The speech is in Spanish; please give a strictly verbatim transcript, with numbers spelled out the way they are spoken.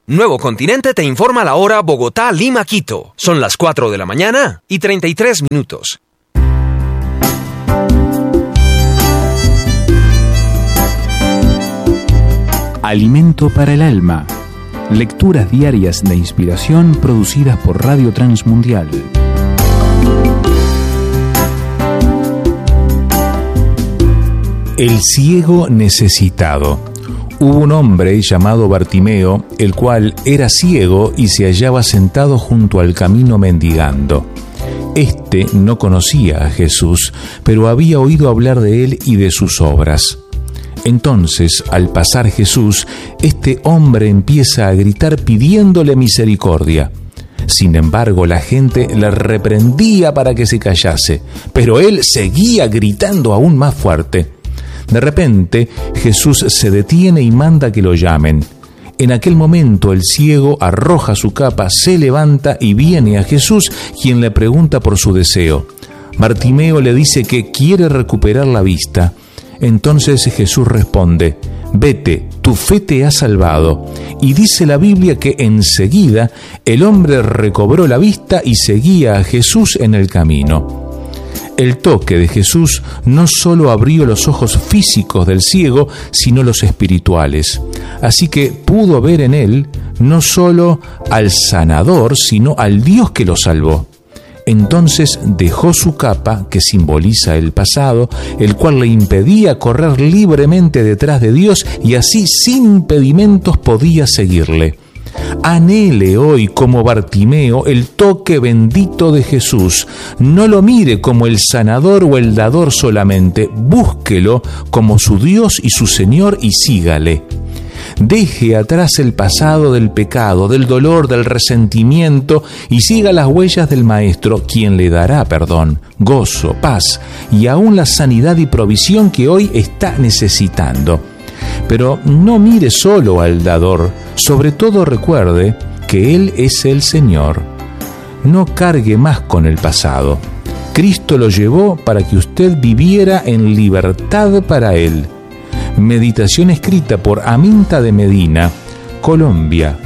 Nuevo Continente te informa la hora Bogotá, Lima, Quito. Son las cuatro de la mañana y treinta y tres minutos. Alimento para el alma. Lecturas diarias de inspiración producidas por Radio Transmundial. El ciego necesitado. Hubo un hombre llamado Bartimeo, el cual era ciego y se hallaba sentado junto al camino mendigando. Este no conocía a Jesús, pero había oído hablar de él y de sus obras. Entonces, al pasar Jesús, este hombre empieza a gritar pidiéndole misericordia. Sin embargo, la gente le reprendía para que se callase, pero él seguía gritando aún más fuerte. De repente, Jesús se detiene y manda que lo llamen. En aquel momento, el ciego arroja su capa, se levanta y viene a Jesús, quien le pregunta por su deseo. Bartimeo le dice que quiere recuperar la vista. Entonces Jesús responde: «Vete, tu fe te ha salvado». Y dice la Biblia que enseguida el hombre recobró la vista y seguía a Jesús en el camino. El toque de Jesús no solo abrió los ojos físicos del ciego, sino los espirituales. Así que pudo ver en él no solo al sanador, sino al Dios que lo salvó. Entonces dejó su capa, que simboliza el pasado, el cual le impedía correr libremente detrás de Dios, y así sin impedimentos podía seguirle. Anhele hoy como Bartimeo el toque bendito de Jesús. No lo mire como el sanador o el dador solamente, búsquelo como su Dios y su Señor y sígale. Deje atrás el pasado del pecado, del dolor, del resentimiento y siga las huellas del Maestro, quien le dará perdón, gozo, paz y aún la sanidad y provisión que hoy está necesitando. Pero no mire solo al dador, sobre todo recuerde que Él es el Señor. No cargue más con el pasado. Cristo lo llevó para que usted viviera en libertad para Él. Meditación escrita por Aminta de Medina, Colombia,